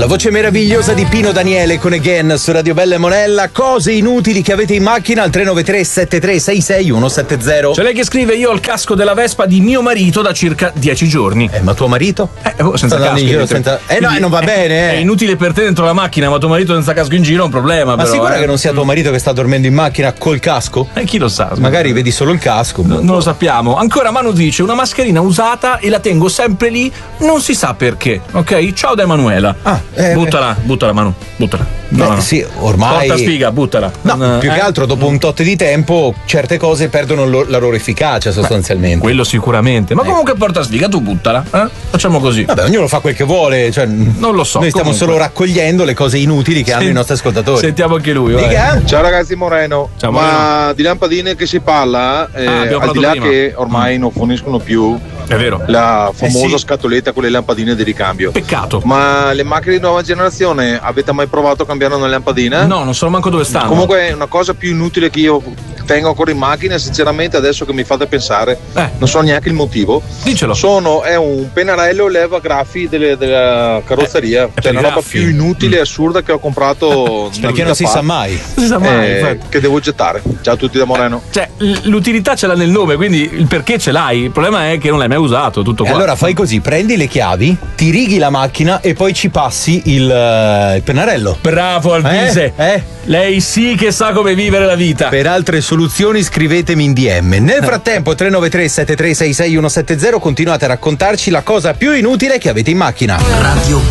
voce meravigliosa di Pino Daniele con Again su Radio Bella e Monella. Cose inutili che avete in macchina al 393 7366 170. C'è lei che scrive: io ho il casco della Vespa di mio marito da circa 10 giorni. Ma tuo marito? Senza casco. Senza... no, non va bene. È inutile per te dentro la macchina, ma tuo marito senza casco in giro è un problema. Ma però, sicura che non sia tuo marito che sta dormendo in macchina col casco? Chi lo sa? Magari vedi solo il casco. Non lo sappiamo. Ancora Manu dice: una mascherina usata e la tengo sempre lì, non si sa perché. Ok? Ciao da Emanuela. Buttala Manu, buttala. No. Sì, ormai. Porta sfiga, buttala. No, più che altro dopo un tot di tempo certe cose perdono la loro efficacia sostanzialmente. Quello sicuramente. Ma comunque porta sfiga, tu buttala. Facciamo così. Vabbè, ognuno fa quel che vuole. Cioè, non lo so. Noi stiamo solo raccogliendo le cose inutili che hanno i nostri ascoltatori. Sentiamo anche lui. Dica. Ciao ragazzi Moreno. Ciao, ma di lampadine che si parla, al di là prima che ormai non forniscono più. È vero. La famosa scatoletta con le lampadine di ricambio. Peccato. Ma le macchine di nuova generazione, avete mai provato a cambiare una lampadina? No, non so manco dove stanno. Comunque una cosa più inutile che io tengo ancora in macchina, sinceramente adesso che mi fate pensare, non so neanche il motivo. Dicelo. È un pennarello leva graffi della carrozzeria. Cioè una roba più inutile e assurda che ho comprato. Perché non si sa mai. Non si sa mai. Che devo gettare. Ciao a tutti da Moreno. Cioè, l'utilità ce l'ha nel nome, quindi il perché ce l'hai. Il problema è che non l'hai mai usato, tutto qua. Allora fai così, prendi le chiavi, ti righi la macchina e poi ci passi il pennarello. Bravo Alvise. Lei sì che sa come vivere la vita. Per altre soluzioni scrivetemi in DM. Nel frattempo 393 7366 170 continuate a raccontarci la cosa più inutile che avete in macchina. Radio